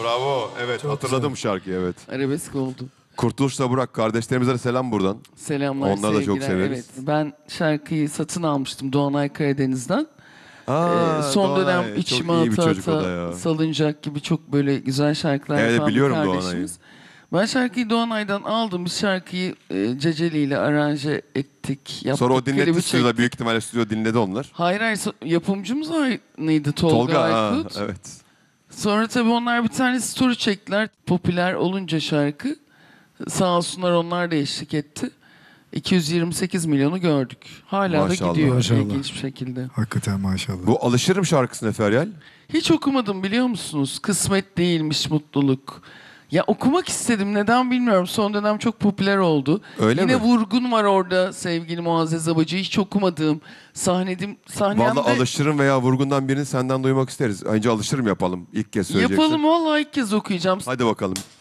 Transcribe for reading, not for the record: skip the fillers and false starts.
Bravo. Evet, Çok hatırladım güzel. şarkıyı, evet. Arabesk oldu. Kurtuluş'la Burak kardeşlerimize de selam buradan. Selamlar, Onları da çok sevgiler. severiz. Evet, ben şarkıyı satın almıştım Doğanay Karadeniz'den. Son Doğanay, dönem çok içime iyi bir ata çocuk o da ata ya. Salıncak gibi çok böyle güzel şarkılar Evet, yapan bir biliyorum kardeşimiz. Ben şarkıyı Doğanay'dan aldım. Biz şarkıyı Ceceli ile aranje ettik, yaptık. Sonra o dinletti klibi stüdyoda, çektik. büyük ihtimalle stüdyo dinledi onlar. Hayır hayır, yapımcımız aynıydı Tolga Aykut. Evet. Sonra tabii onlar bir tane story çektiler. Popüler olunca şarkı. Sağ olsunlar, onlar da eşlik etti. 228 milyonu gördük. Hala Maşallah. da gidiyor Maşallah. ilginç bir şekilde. Hakikaten maşallah. Bu Alışırım şarkısını Feryal. Hiç okumadım biliyor musunuz? Kısmet değilmiş mutluluk. Ya okumak istedim, neden bilmiyorum. Son dönem çok popüler oldu. Öyle Yine mi? Vurgun var orada, sevgili Muazzez Abacı. Hiç okumadığım sahnemde. Vallahi Alışırım veya Vurgun'dan birini senden duymak isteriz. Önce Alışırım yapalım. İlk kez söyleyeceksin. Yapalım, vallahi ilk kez okuyacağım. Hadi bakalım.